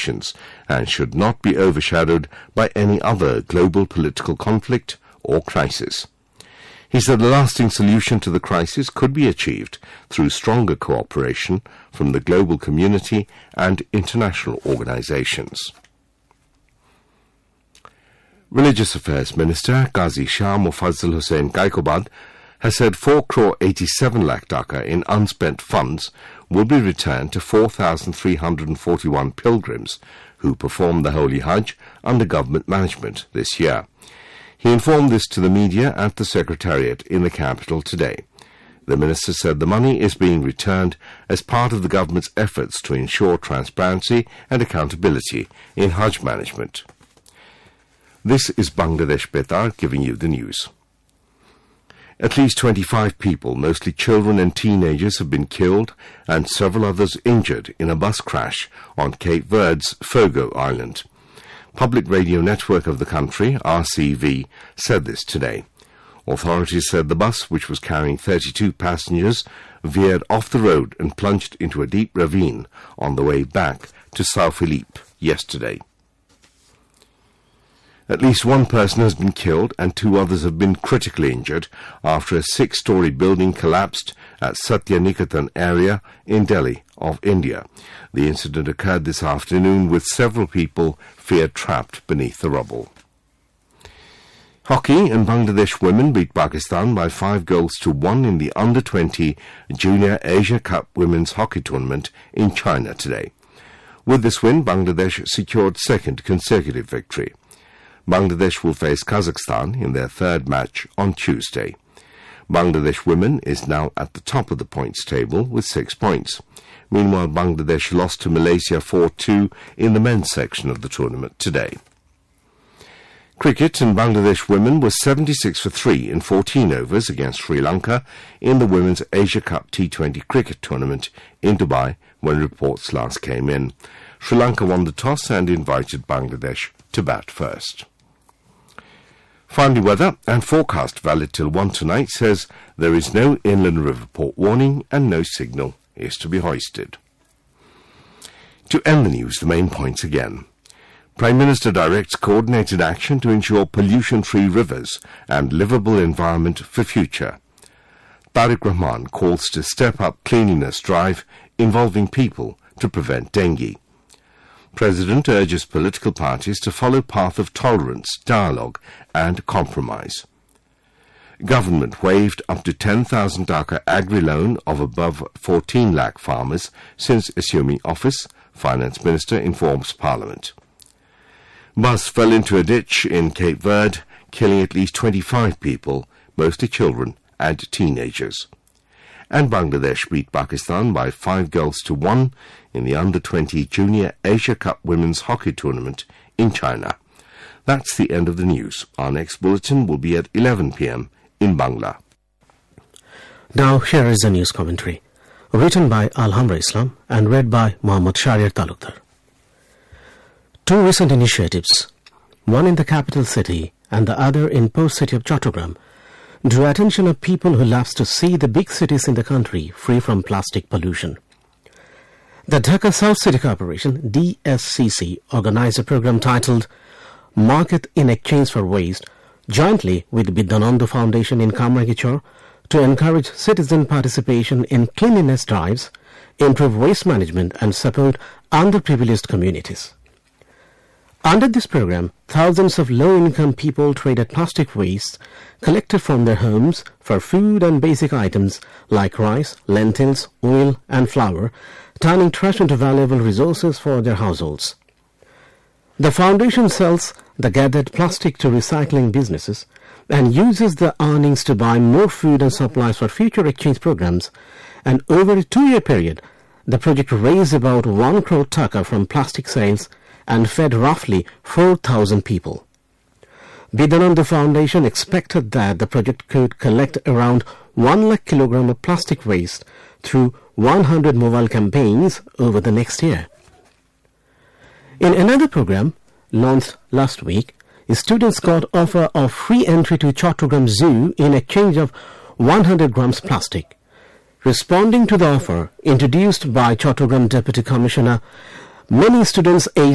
nations and should not be overshadowed by any other global political conflict or crisis. He said a lasting solution to the crisis could be achieved through stronger cooperation from the global community and international organizations. Religious Affairs Minister Qazi Shah Mufazzal Hussain Kaikobad has said 4 crore 87 lakh taka in unspent funds will be returned to 4,341 pilgrims who performed the Holy Hajj under government management this year. He informed this to the media at the Secretariat in the capital today. The minister said the money is being returned as part of the government's efforts to ensure transparency and accountability in Hajj management. This is Bangladesh Betar giving you the news. At least 25 people, mostly children and teenagers, have been killed and several others injured in a bus crash on Cape Verde's Fogo Island. Public Radio Network of the country, RCV, said this today. Authorities said the bus, which was carrying 32 passengers, veered off the road and plunged into a deep ravine on the way back to Sao Filipe yesterday. At least one person has been killed and 2 others have been critically injured after a 6-story building collapsed at Satyanikatan area in Delhi of India. The incident occurred this afternoon with several people feared trapped beneath the rubble. Hockey, and Bangladesh women beat Pakistan by 5-1 in the Under-20 Junior Asia Cup Women's Hockey Tournament in China today. With this win, Bangladesh secured 2nd consecutive victory. Bangladesh will face Kazakhstan in their 3rd match on Tuesday. Bangladesh women is now at the top of the points table with 6 points. Meanwhile, Bangladesh lost to Malaysia 4-2 in the men's section of the tournament today. Cricket, and Bangladesh women were 76 for 3 in 14 overs against Sri Lanka in the Women's Asia Cup T20 cricket tournament in Dubai when reports last came in. Sri Lanka won the toss and invited Bangladesh to bat first. Finally, weather and forecast valid till 1 tonight says there is no inland river port warning and no signal is to be hoisted. To end the news, the main points again. Prime Minister directs coordinated action to ensure pollution-free rivers and livable environment for future. Tariq Rahman calls to step up cleanliness drive involving people to prevent dengue. President urges political parties to follow path of tolerance, dialogue and compromise. Government waived up to 10,000 taka agri-loan of above 14 lakh farmers since assuming office, Finance Minister informs Parliament. Bus fell into a ditch in Cape Verde, killing at least 25 people, mostly children and teenagers. And Bangladesh beat Pakistan by 5-1 in the Under-20 Junior Asia Cup Women's Hockey Tournament in China. That's the end of the news. Our next bulletin will be at 11 p.m. in Bangla. Now here is a news commentary, written by Alhamra Islam and read by Muhammad Shahriar Talukdar. 2 recent initiatives, one in the capital city and the other in post city of Chattogram, drew attention of people who loves to see the big cities in the country free from plastic pollution. The Dhaka South City Corporation, DSCC, organized a program titled Market in Exchange for Waste, jointly with Bidyananda Foundation in Kamragichor, to encourage citizen participation in cleanliness drives, improve waste management and support underprivileged communities. Under this program, thousands of low-income people traded plastic waste collected from their homes for food and basic items like rice, lentils, oil and flour, turning trash into valuable resources for their households. The foundation sells the gathered plastic to recycling businesses and uses the earnings to buy more food and supplies for future exchange programs, and over a 2-year period, the project raised about 1 crore taka from plastic sales and fed roughly 4,000 people. Bidyananda Foundation expected that the project could collect around 1 lakh kilogram of plastic waste through 100 mobile campaigns over the next year. In another program launched last week, students got offer of free entry to Chattogram Zoo in exchange of 100 grams plastic. Responding to the offer introduced by Chattogram Deputy Commissioner, many students aged